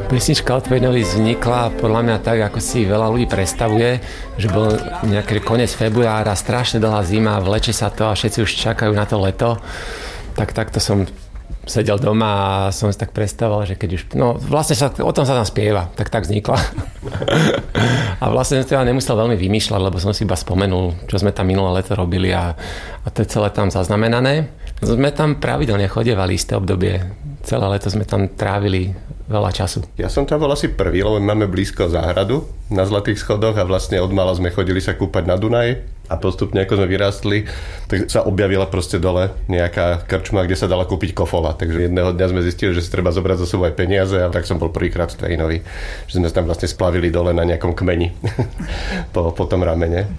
Pesnička o Twainovi vznikla podľa mňa tak, ako si veľa ľudí predstavuje, že bol nejaký koniec februára, strašne dlhá zima, vleče sa to a všetci už čakajú na to leto. Takto som sedel doma a som si tak predstavoval, že keď už... No vlastne o tom sa tam spieva, tak vznikla. A vlastne som teda nemusel veľmi vymýšľať, lebo som si iba spomenul, čo sme tam minulé leto robili a to je celé tam zaznamenané. Sme tam pravidelne chodievali isté obdobie. Celé leto sme tam trávili veľa času. Ja som tam bol asi prvý, lebo máme blízko záhradu na Zlatých schodoch a vlastne od mala sme chodili sa kúpať na Dunaj a postupne ako sme vyrástli, tak sa objavila proste dole nejaká krčma, kde sa dala kúpiť kofola. Takže jedného dňa sme zistili, že si treba zobrať za sebou aj peniaze a tak som bol prvýkrát v Twainovi, že sme tam vlastne splavili dole na nejakom kmeni po tom ramene.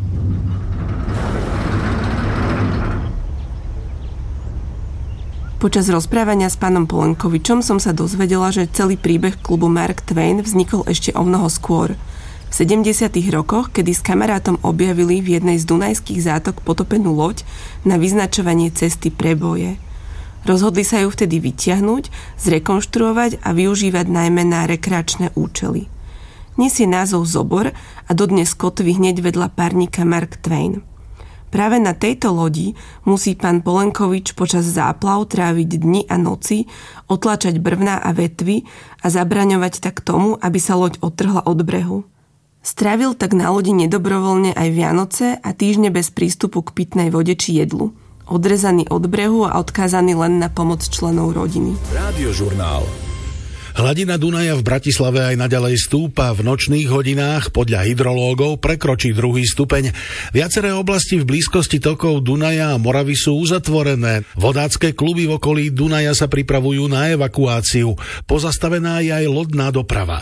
Počas rozprávania s pánom Polenkovičom som sa dozvedela, že celý príbeh klubu Mark Twain vznikol ešte omnoho skôr. V 70. rokoch, kedy s kamarátom objavili v jednej z dunajských zátok potopenú loď na vyznačovanie cesty pre boje. Rozhodli sa ju vtedy vytiahnuť, zrekonštruovať a využívať najmä na rekreačné účely. Nesie názov Zobor a dodnes kotví hneď vedľa párnika Mark Twain. Práve na tejto lodi musí pán Polenkovič počas záplav tráviť dni a noci, otlačať brvná a vetvy a zabraňovať tak tomu, aby sa loď odtrhla od brehu. Strávil tak na lodi nedobrovoľne aj Vianoce a týždne bez prístupu k pitnej vode či jedlu. Odrezaný od brehu a odkázaný len na pomoc členov rodiny. Rádiožurnál. Hladina Dunaja v Bratislave aj naďalej stúpa. V nočných hodinách podľa hydrológov prekročí 2. stupeň. Viaceré oblasti v blízkosti tokov Dunaja a Moravy sú uzatvorené. Vodácké kluby v okolí Dunaja sa pripravujú na evakuáciu. Pozastavená je aj lodná doprava.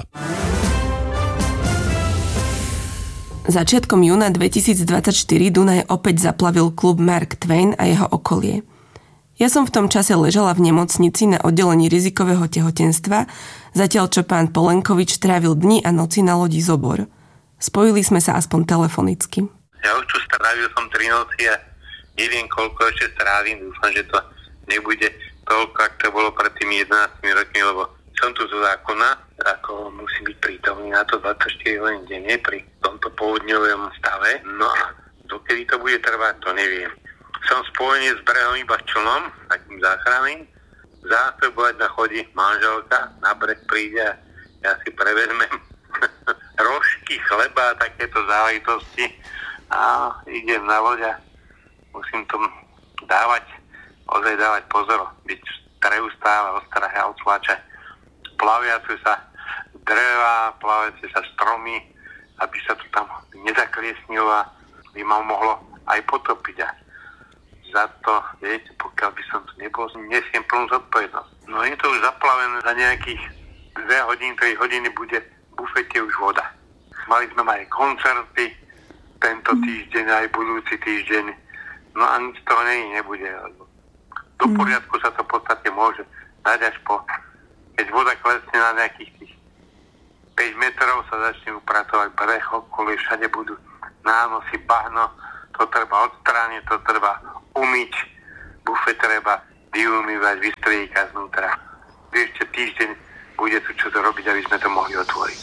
Začiatkom júna 2024 Dunaj opäť zaplavil klub Mark Twain a jeho okolie. Ja som v tom čase ležala v nemocnici na oddelení rizikového tehotenstva, zatiaľ čo pán Polenkovič trávil dni a noci na lodi Zobor. Spojili sme sa aspoň telefonicky. Ja už tu strávil som 3 noci a neviem, koľko ešte strávim. Dúfam, že to nebude toľko, ako to bolo pred tými 11 rokmi, lebo som tu zo zákona, ako musím byť prítomný na to 24 hodín denne pri tomto povodňovom stave. No a dokedy to bude trvať, to neviem. Som spojený s brehom iba člnom, takým záchranným. Zásobovať na chodí manželka, na breh príde a ja si prevezmem rožky, chleba a takéto záležitosti a idem na loď a musím tomu dávať pozor, byť neustále ostrahe a otlačať plaviace sa dreva, plaviace sa stromy, aby sa to tam nezakliesnilo a by ma mohlo aj potopiť. Za to, viete, pokiaľ by som tu nebol, nesiem plnú zodpovednosť. No je to už zaplavené, za nejakých 2 hodiny, 3 hodiny bude v bufete už voda. Mali sme aj koncerty tento týždeň, aj budúci týždeň. No a nič toho nebude. Do poriadku sa to v podstate môže dať až po, keď voda klesne na nejakých tých 5 metrov, sa začne upratovať breh, okolie všade budú nánosy, bahno, to treba odstrániť, to treba umyť, bufet treba vyumývať, vystriekať znútra. Ešte týždeň bude tu čo to robiť, aby sme to mohli otvoriť.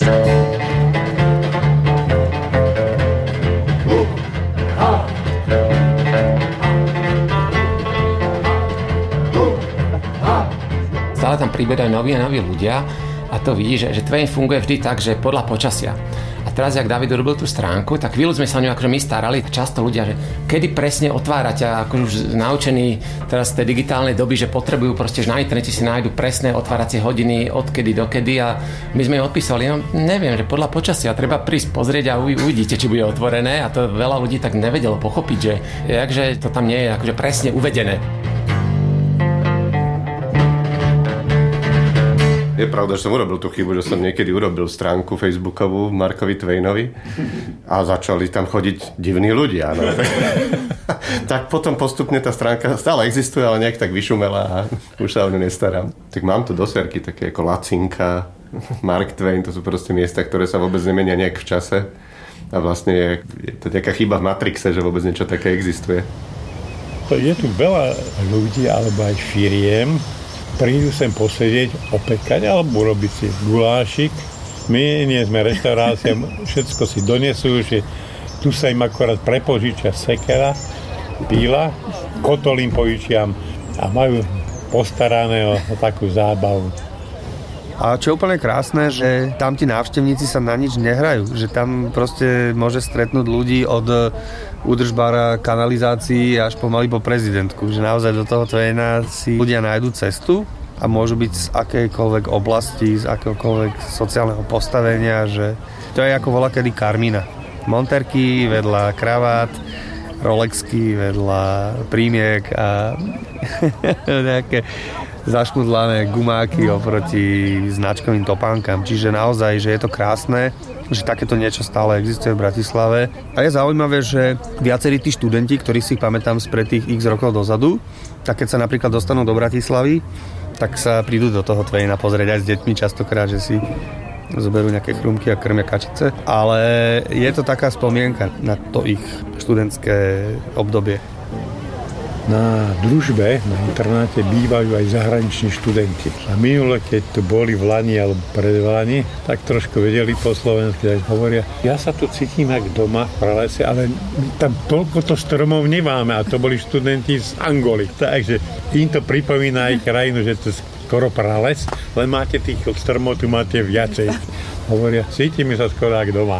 Stále tam priberajú noví a noví ľudia a to vidíš, že Twain funguje vždy tak, že podľa počasia. A teraz, jak David urobil tú stránku, tak chvíľu sme sa o ňu akože my starali. Často ľudia, že kedy presne otvárať a akože už naučení teraz z tej digitálnej doby, že potrebujú proste, že na internete si nájdu presné otváracie hodiny odkedy dokedy a my sme ju odpísali. No neviem, že podľa počasia treba prísť pozrieť a uvidíte, či bude otvorené a to veľa ľudí tak nevedelo pochopiť, že jakže to tam nie je akože presne uvedené. Je pravda, že som urobil tú chybu, že som niekedy urobil stránku facebookovú Markovi Twainovi a začali tam chodiť divní ľudia. No. Tak potom postupne tá stránka stále existuje, ale nejak tak vyšumela a už sa o ňu nestarám. Tak mám tu doserky také ako Lacinka, Mark Twain, to sú proste miesta, ktoré sa vôbec nemenia nejak v čase a vlastne je to nejaká chyba v Matrixe, že vôbec niečo také existuje. Je tu veľa ľudí alebo aj firiem, prídu sem posedieť, opekať alebo urobiť si gulášik. My nie sme reštaurácia, všetko si donesú, že tu sa im akorát prepožičia sekera, píla, kotol im požičiam a majú postarané o takú zábavu. A čo je úplne krásne, že tam tí návštevníci sa na nič nehrajú, že tam proste môže stretnúť ľudí od údržbára kanalizácií až pomaly po prezidentku, že naozaj do toho Twaina si ľudia nájdu cestu a môžu byť z akejkoľvek oblasti, z akéhokoľvek sociálneho postavenia, že to je ako voľakedy Karmina. Monterky vedľa kravát, Rolexky vedľa prímiek a nejaké zaškudlané gumáky oproti značkovým topánkam. Čiže naozaj, že je to krásne, že takéto niečo stále existuje v Bratislave. A je zaujímavé, že viacerí tí študenti, ktorí si pamätám spred tých x rokov dozadu, tak keď sa napríklad dostanú do Bratislavy, tak sa prídu do toho Twaina pozrieť aj s deťmi častokrát, že si zoberú nejaké chrumky a krmia kačice. Ale je to taká spomienka na to ich študentské obdobie. Na družbe, na internáte bývajú aj zahraniční študenti. A minule, keď tu boli v Lani alebo predvlani, tak trošku vedeli po slovensky, tak hovoria, ja sa tu cítim jak doma v pralese, ale my tam toľko stromov nemáme a to boli študenti z Angoly. Takže im to pripomína aj krajinu, že to je skoro prales, len máte tých stromov, tu máte viacej. Hovoria, cítime sa skoro jak doma.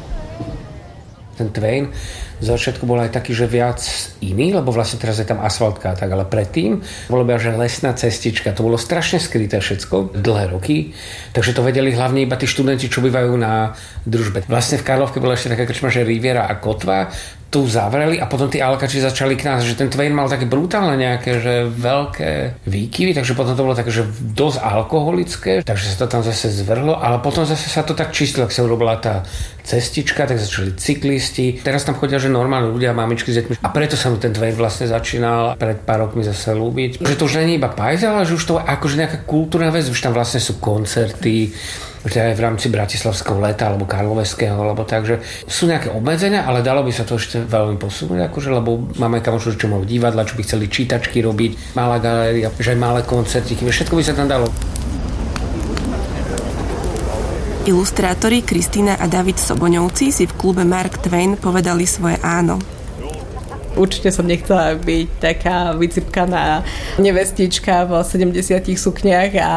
Ten Twain zo začiatku bol aj taký, že viac iný, lebo vlastne teraz je tam asfaltka, tak, ale predtým bolo by že lesná cestička. To bolo strašne skryté všetko, dlhé roky, takže to vedeli hlavne iba tí študenti, čo bývajú na družbe. Vlastne v Karlovke bola ešte taká krčma, že Riviera a Kotva, tu zavreli a potom tí alkači začali k nás, že ten Twain mal také brutálne nejaké, že veľké výkyvy, takže potom to bolo také, že dosť alkoholické, takže sa to tam zase zvrhlo, ale potom zase sa to tak čistilo, ak sa urobila tá cestička, tak začali cyklisti. Teraz tam chodia, že normálni ľudia, mamičky s deťmi. A preto sa mu ten Twain vlastne začínal pred pár rokmi zase ľúbiť. Že to už nie je iba pajzel, ale že už to je akože nejaká kultúrna vec, už tam vlastne sú koncerty, aj v rámci Bratislavského leta alebo Karloveského, alebo tak, že sú nejaké obmedzenia, ale dalo by sa to ešte veľmi posunúť, akože, lebo máme kamošov, čo majú divadla, čo by chceli čítačky robiť, malá galéria, že aj malé koncertiky, všetko by sa tam dalo. Ilustrátori Kristína a David Soboňovci si v klube Mark Twain povedali svoje áno. Určite som nechcela byť taká vycipkaná nevestička v 70 sukniach a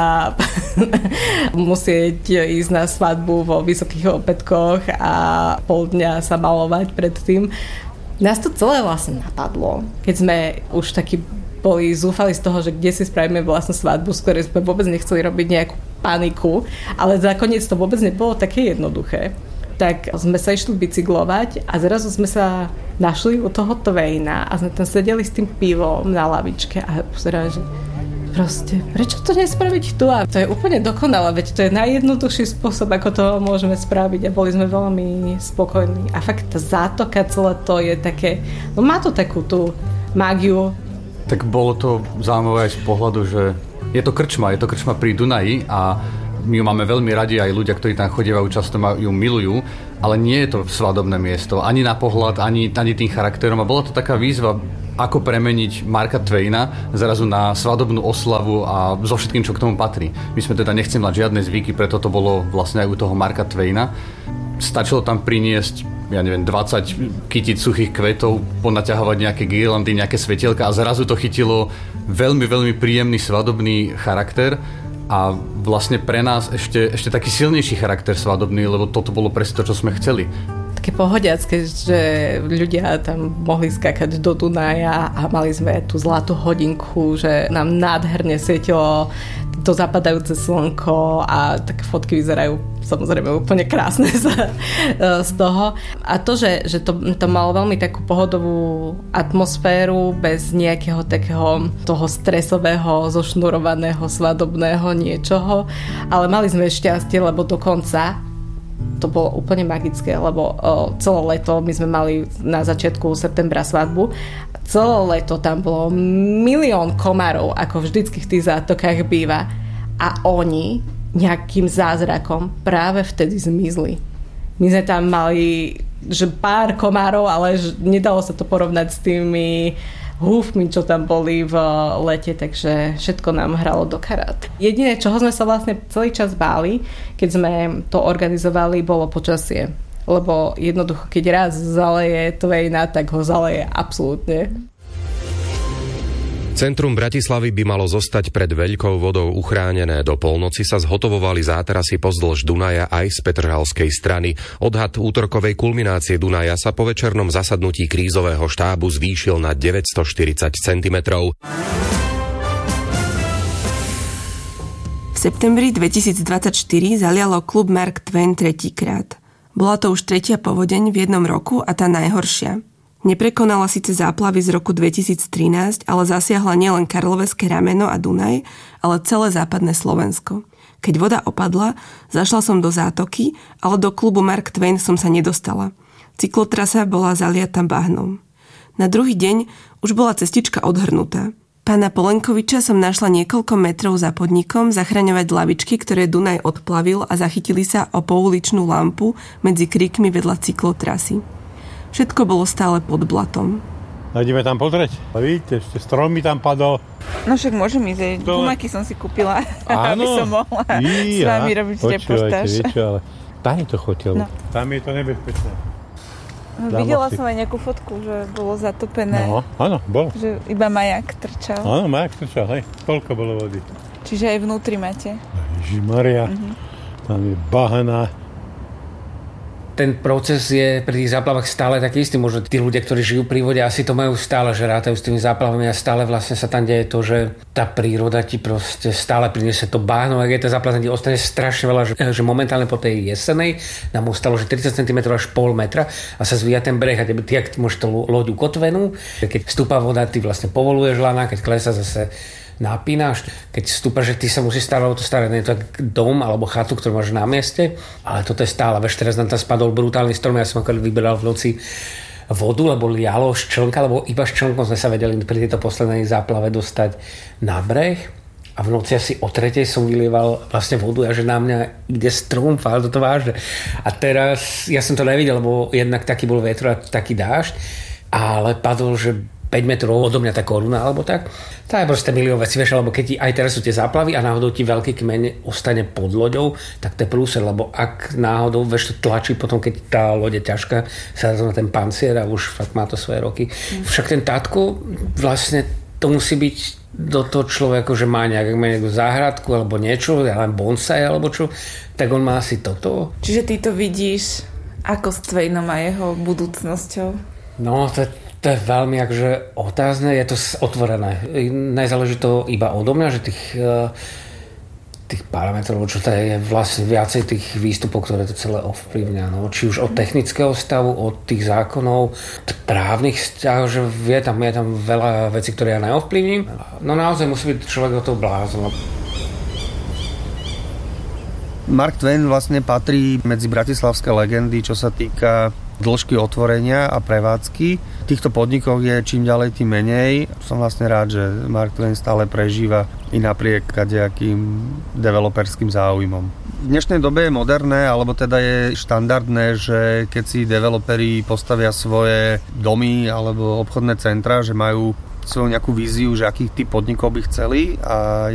musieť ísť na svadbu vo vysokých opätkoch a pol dňa sa malovať predtým. Nás to celé vlastne napadlo, keď sme už takí boli zúfali z toho, že kde si spravíme vlastnú svadbu, z ktorej sme vôbec nechceli robiť nejakú paniku, ale nakoniec to vôbec nebolo také jednoduché. Tak sme sa išli bicyklovať a zrazu sme sa našli u toho Twaina a sme tam sedeli s tým pivom na lavičke a pozerali, že proste, prečo to nespraviť tu? A to je úplne dokonalé, veď to je najjednoduchší spôsob, ako to môžeme spraviť a boli sme veľmi spokojní. A fakt tá zátoka, celé to je také, no má to takú tú mágiu. Tak bolo to zaujímavé aj z pohľadu, že je to krčma pri Dunaji a my ju máme veľmi radi, aj ľudia, ktorí tam chodievajú, často ju milujú, ale nie je to svadobné miesto, ani na pohľad, ani tým charakterom. A bola to taká výzva, ako premeniť Marka Twaina zrazu na svadobnú oslavu a so všetkým, čo k tomu patrí. My sme teda nechceli mať žiadne zvyky, preto to bolo vlastne aj u toho Marka Twaina. Stačilo tam priniesť, 20 kytiť suchých kvetov, ponaťahovať nejaké girlandy, nejaké svetielka a zrazu to chytilo veľmi, veľmi príjemný svadobný charakter. A vlastne pre nás ešte taký silnejší charakter svadobný, lebo toto bolo presne to, čo sme chceli. Také pohodiacké, že ľudia tam mohli skákať do Dunaja a mali sme tú zlatú hodinku, že nám nádherne svietilo to zapadajúce slnko a tak fotky vyzerajú samozrejme úplne krásne z toho. A to, že to malo veľmi takú pohodovú atmosféru bez nejakého takého toho stresového, zošnurovaného, svadobného niečoho. Ale mali sme šťastie, lebo dokonca to bolo úplne magické, lebo celé leto my sme mali na začiatku septembra svadbu. Celé leto tam bolo 1 000 000 komárov, ako vždycky v tých zátokách býva. A oni nejakým zázrakom práve vtedy zmizli. My sme tam mali že pár komárov, ale nedalo sa to porovnať s tými húfmi, čo tam boli v lete, takže všetko nám hralo do karát. Jediné, čoho sme sa vlastne celý čas báli, keď sme to organizovali, bolo počasie. Lebo jednoducho, keď raz zaleje Twaina, tak ho zaleje absolútne. Centrum Bratislavy by malo zostať pred veľkou vodou uchránené. Do polnoci sa zhotovovali zátarasy pozdĺž Dunaja aj z petržalskej strany. Odhad útorkovej kulminácie Dunaja sa po večernom zasadnutí krízového štábu zvýšil na 940 cm. V septembri 2024 zalialo klub Mark Twain tretíkrát. Bola to už tretia povodeň v jednom roku a tá najhoršia. Neprekonala síce záplavy z roku 2013, ale zasiahla nielen Karlovéske rameno a Dunaj, ale celé západné Slovensko. Keď voda opadla, zašla som do zátoky, ale do klubu Mark Twain som sa nedostala. Cyklotrasa bola zaliata bahnom. Na druhý deň už bola cestička odhrnutá. Pána Polenkoviča som našla niekoľko metrov za podnikom zachraňovať lavičky, ktoré Dunaj odplavil a zachytili sa o pouličnú lampu medzi kríkmi vedľa cyklotrasy. Všetko bolo stále pod blatom. Ideme tam pozrieť. Vidíte, ešte strom mi tam padol. No však môžem ísť. Gumaky som si kúpila, aby som mohla s vami robiť reportáž. Viete, ale tam to chodil. No. Tam je to nebezpečné. Videla som aj nejakú fotku, že bolo zatopené. No, áno, bolo. Že iba majak trčal. Áno, majak trčal, hej. Toľko bolo vody. Čiže aj vnútri máte? Ježimaria, tam je bahana. Ten proces je pri tých záplavách stále taký istý. Možno tí ľudia, ktorí žijú pri vode, asi to majú stále, že rátajú s tými záplavami a stále vlastne sa tam deje to, že tá príroda ti proste stále priniesie to bahno. Ak je tá záplava, tam ti ostane strašne veľa, že momentálne po tej jesenej nám ostalo, že 30 cm až pol metra a sa zvíja ten breh a ty ak môžeš tú loď ukotvenú, keď vstúpa voda, ty vlastne povoluješ lana, keď klesa zase napínaš, keď vstúpaš, že ty sa musíš starať o to staré, nie je to dom alebo chatu, ktorú máš na mieste, ale toto je stále, vieš, teraz nám tam spadol brutálny storm, ja som ako vyberal v noci vodu, lebo lialo ščlnka, lebo iba ščlnkom sme sa vedeli pri tejto poslednej záplave dostať na breh a v noci asi o 3:00 som vylieval vlastne vodu a že na mňa ide strom, ale toto vážne. A teraz, ja som to nevidel, lebo jednak taký bol vetro a taký dážď, ale padol, že 5 metrov odo mňa tá koruna, alebo tak. To je proste milión vecí, vieš, lebo keď ti aj teraz sú tie záplavy a náhodou ti veľký kmeň ostane pod loďou, tak to je prúser, lebo ak náhodou, vieš, to tlačí potom, keď tá loď je ťažká, sa na ten pancier a už fakt má to svoje roky. Však ten tátko, vlastne to musí byť do toho človeka, že má nejakú záhradku alebo niečo, len bonsai alebo čo, tak on má asi toto. Čiže ty to vidíš ako s Twainom a jeho budúcnosťou? No, to je veľmi akože otázne, je to otvorené. Nezáleží to iba odo mňa, že tých parametrov, čo to je vlastne viacej tých výstupov, ktoré to celé ovplyvňa. No, či už od technického stavu, od tých zákonov, právnych vzťahov, že je tam veľa vecí, ktoré ja neovplyvním. No naozaj musí byť človek do toho blázon. Mark Twain vlastne patrí medzi bratislavské legendy, čo sa týka dĺžky otvorenia a prevádzky. V týchto podnikoch je čím ďalej tým menej. Som vlastne rád, že Mark Twain stále prežíva i napriek kadejakým developerským záujmom. V dnešnej dobe je moderné, alebo teda je štandardné, že keď si developeri postavia svoje domy alebo obchodné centra, že majú svoju nejakú víziu, že akých typ podnikov by chceli a